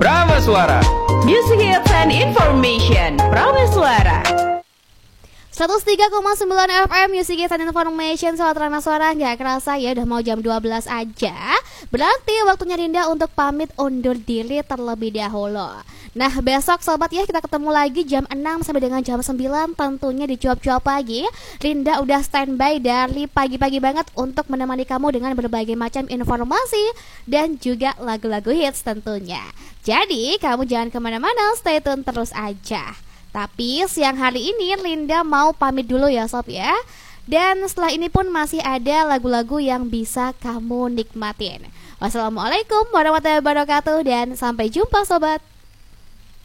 Prameswara. Music hits and information. Prameswara. 103,9 FM Music Hits and Information. Soal Prameswara, gak kerasa ya udah mau jam 12 aja. Berarti waktunya Rinda untuk pamit undur diri terlebih dahulu. Nah besok sobat ya, kita ketemu lagi jam 6 sampai dengan jam 9. Tentunya di cuap-cuap pagi. Rinda udah standby dari pagi-pagi banget untuk menemani kamu dengan berbagai macam informasi dan juga lagu-lagu hits tentunya. Jadi kamu jangan kemana-mana, stay tune terus aja. Tapi siang hari ini Linda mau pamit dulu ya sob ya. Dan setelah ini pun masih ada lagu-lagu yang bisa kamu nikmatin. Wassalamualaikum warahmatullahi wabarakatuh dan sampai jumpa sobat.